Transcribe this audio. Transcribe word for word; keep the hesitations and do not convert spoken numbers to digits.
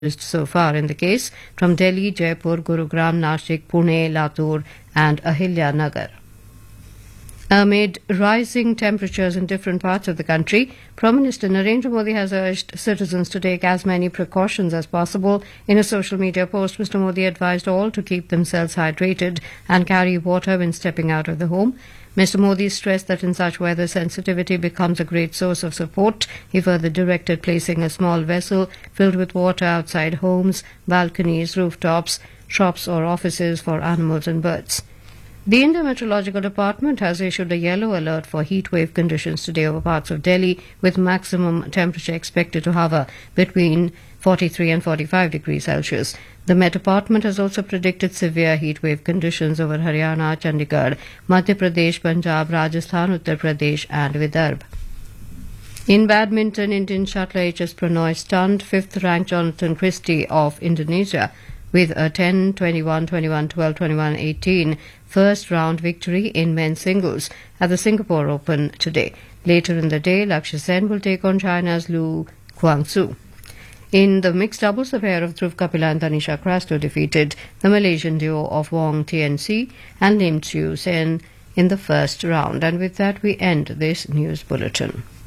so far in the case from Delhi, Jaipur, Gurugram, Nashik, Pune, Latur and Ahilya Nagar. Amid rising temperatures in different parts of the country, Prime Minister Narendra Modi has urged citizens to take as many precautions as possible. In a social media post, Mister Modi advised all to keep themselves hydrated and carry water when stepping out of the home. Mister Modi stressed that in such weather, sensitivity becomes a great source of support. He further directed placing a small vessel filled with water outside homes, balconies, rooftops, shops or offices for animals and birds. The Indian Meteorological Department has issued a yellow alert for heatwave conditions today over parts of Delhi, with maximum temperature expected to hover between forty-three and forty-five degrees Celsius. The Met Department has also predicted severe heatwave conditions over Haryana, Chandigarh, Madhya Pradesh, Punjab, Rajasthan, Uttar Pradesh and Vidarbha. In badminton, Indian shuttler H S Pranoy stunned fifth-ranked Jonathan Christie of Indonesia with a ten twenty-one twenty-one twelve twenty-one eighteen first-round victory in men's singles at the Singapore Open today. Later in the day, Lakshya Sen will take on China's Lu Guangzu. In the mixed doubles, the pair of Dhruv Kapila and Tanisha Crasto defeated the Malaysian duo of Wong T N C and Lim Chiu Sen in the first round. And with that, we end this news bulletin.